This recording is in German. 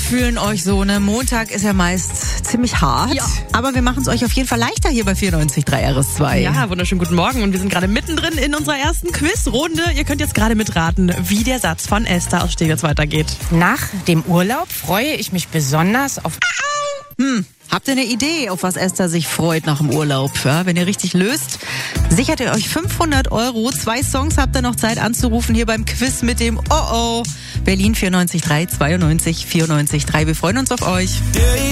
fühlen euch so, ne? Montag ist ja meist ziemlich hart. Ja. Aber wir machen es euch auf jeden Fall leichter hier bei 94.3 RS2. Ja, wunderschönen guten Morgen und wir sind gerade mittendrin in unserer ersten Quizrunde. Ihr könnt jetzt gerade mitraten, wie der Satz von Esther aus Steglitz weitergeht. Nach dem Urlaub freue ich mich besonders auf... Habt ihr eine Idee, auf was Esther sich freut nach dem Urlaub? Ja, wenn ihr richtig löst, sichert ihr euch 500 €. 2 Songs habt ihr noch Zeit anzurufen hier beim Quiz mit dem Berlin 94.3 92 94.3. Wir freuen uns auf euch.